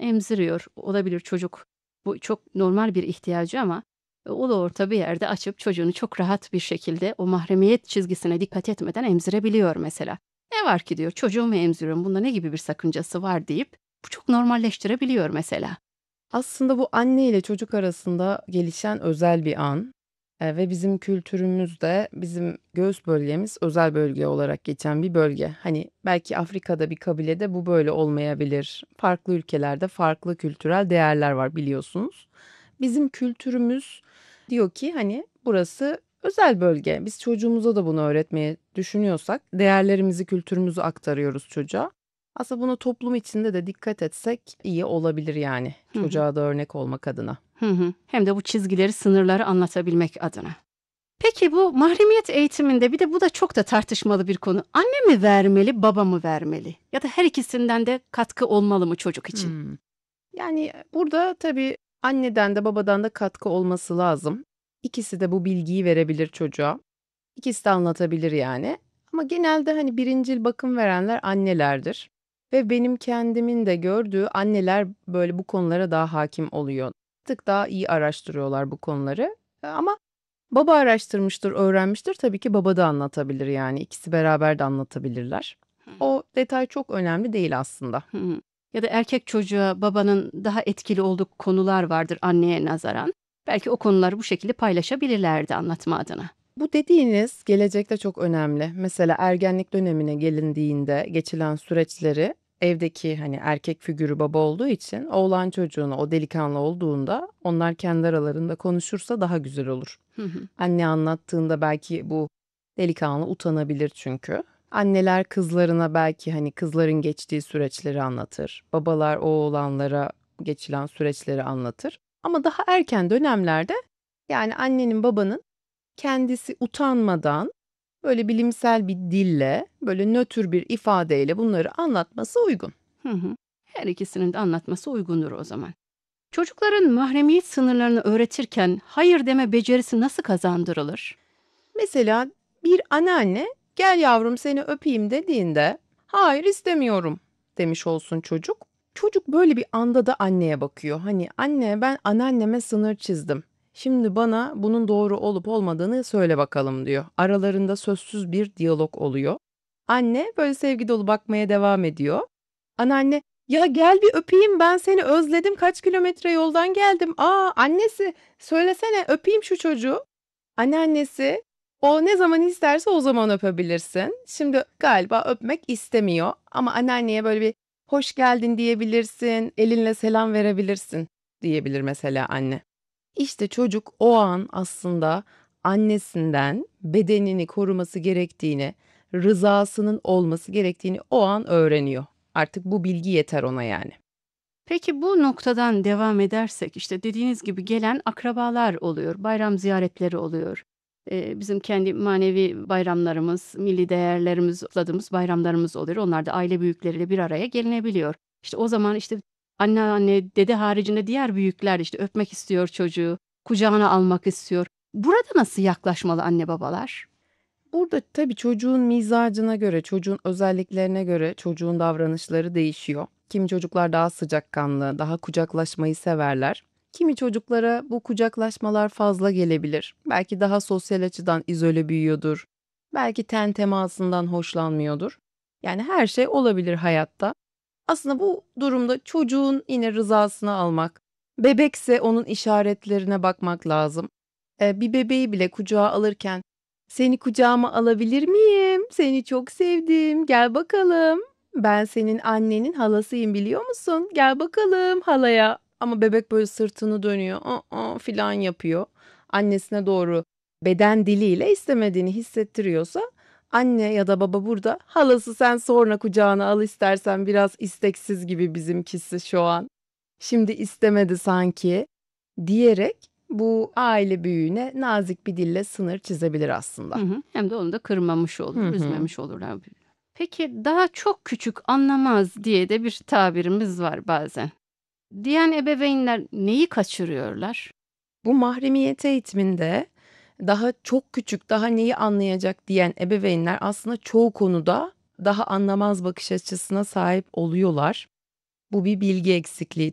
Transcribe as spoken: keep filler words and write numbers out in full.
emziriyor. Olabilir çocuk bu çok normal bir ihtiyacı ama e, ulu orta bir yerde açıp çocuğunu çok rahat bir şekilde o mahremiyet çizgisine dikkat etmeden emzirebiliyor mesela. Ne var ki diyor çocuğumu emziriyorum bunda ne gibi bir sakıncası var deyip bu çok normalleştirebiliyor mesela. Aslında bu anne ile çocuk arasında gelişen özel bir an. E, ve bizim kültürümüzde bizim göğüs bölgemiz özel bölge olarak geçen bir bölge. Hani belki Afrika'da bir kabilede bu böyle olmayabilir. Farklı ülkelerde farklı kültürel değerler var biliyorsunuz. Bizim kültürümüz diyor ki hani burası özel bölge. Biz çocuğumuza da bunu öğretmeye düşünüyorsak değerlerimizi, kültürümüzü aktarıyoruz çocuğa. Aslında buna toplum içinde de dikkat etsek iyi olabilir yani Hı hı, çocuğa da örnek olmak adına. hı hı. Hem de bu çizgileri, sınırları anlatabilmek adına. Peki bu mahremiyet eğitiminde bir de bu da çok da tartışmalı bir konu. Anne mi vermeli, baba mı vermeli? Ya da her ikisinden de katkı olmalı mı çocuk için? Hmm. Yani burada tabii anneden de babadan da katkı olması lazım. İkisi de bu bilgiyi verebilir çocuğa. İkisi de anlatabilir yani. Ama genelde hani birincil bakım verenler annelerdir. Ve benim kendimin de gördüğü anneler böyle bu konulara daha hakim oluyor. Bir tık daha iyi araştırıyorlar bu konuları. E, Ama baba araştırmıştır, öğrenmiştir. Tabii ki baba da anlatabilir yani. İkisi beraber de anlatabilirler. O detay çok önemli değil aslında. Hı hı. Ya da erkek çocuğa babanın daha etkili olduğu konular vardır anneye nazaran. Belki o konuları bu şekilde paylaşabilirlerdi anlatma adına. Bu dediğiniz gelecekte çok önemli. Mesela ergenlik dönemine gelindiğinde geçilen süreçleri evdeki hani erkek figürü baba olduğu için oğlan çocuğuna o delikanlı olduğunda onlar kendi aralarında konuşursa daha güzel olur. Hı hı. Anne anlattığında belki bu delikanlı utanabilir çünkü. Anneler kızlarına belki hani kızların geçtiği süreçleri anlatır. Babalar oğlanlara geçilen süreçleri anlatır. Ama daha erken dönemlerde yani annenin babanın kendisi utanmadan böyle bilimsel bir dille, böyle nötr bir ifadeyle bunları anlatması uygun. Hı hı. Her ikisinin de anlatması uygundur o zaman. Çocukların mahremiyet sınırlarını öğretirken hayır deme becerisi nasıl kazandırılır? Mesela bir anneanne gel yavrum seni öpeyim dediğinde hayır istemiyorum demiş olsun çocuk. Çocuk böyle bir anda da anneye bakıyor. Hani anne ben anneanneme sınır çizdim. Şimdi bana bunun doğru olup olmadığını söyle bakalım diyor. Aralarında sözsüz bir diyalog oluyor. Anne böyle sevgi dolu bakmaya devam ediyor. Anneanne ya gel bir öpeyim ben seni özledim kaç kilometre yoldan geldim. Aa annesi söylesene öpeyim şu çocuğu. Anneannesi o ne zaman isterse o zaman öpebilirsin. Şimdi galiba öpmek istemiyor ama anneanneye böyle bir hoş geldin diyebilirsin, elinle selam verebilirsin diyebilir mesela anne. İşte çocuk o an aslında annesinden bedenini koruması gerektiğini, rızasının olması gerektiğini o an öğreniyor. Artık bu bilgi yeter ona yani. Peki bu noktadan devam edersek işte dediğiniz gibi gelen akrabalar oluyor, bayram ziyaretleri oluyor. Ee, bizim kendi manevi bayramlarımız, milli değerlerimiz, kutladığımız bayramlarımız oluyor. Onlar da aile büyükleriyle bir araya gelinebiliyor. İşte o zaman işte anneanne, dede haricinde diğer büyükler işte öpmek istiyor çocuğu, kucağına almak istiyor. Burada nasıl yaklaşmalı anne babalar? Burada tabii çocuğun mizacına göre, çocuğun özelliklerine göre çocuğun davranışları değişiyor. Kimi çocuklar daha sıcakkanlı, daha kucaklaşmayı severler. Kimi çocuklara bu kucaklaşmalar fazla gelebilir. Belki daha sosyal açıdan izole büyüyordur. Belki ten temasından hoşlanmıyordur. Yani her şey olabilir hayatta. Aslında bu durumda çocuğun yine rızasını almak, bebekse onun işaretlerine bakmak lazım. Eee, bir bebeği bile kucağa alırken seni kucağıma alabilir miyim? Seni çok sevdim. Gel bakalım. Ben senin annenin halasıyım biliyor musun? Gel bakalım halaya. Ama bebek böyle sırtını dönüyor. Aa, filan yapıyor. Annesine doğru beden diliyle istemediğini hissettiriyorsa anne ya da baba burada halası sen sonra kucağına al istersen biraz isteksiz gibi bizimkisi şu an. Şimdi istemedi sanki diyerek bu aile büyüğüne nazik bir dille sınır çizebilir Hı aslında. hı. Hem de onu da kırmamış olur, Hı hı. üzmemiş olurlar. Peki daha çok küçük anlamaz diye de bir tabirimiz var bazen. Diyen ebeveynler neyi kaçırıyorlar? Bu mahremiyet eğitiminde daha çok küçük, daha neyi anlayacak diyen ebeveynler aslında çoğu konuda daha anlamaz bakış açısına sahip oluyorlar. Bu bir bilgi eksikliği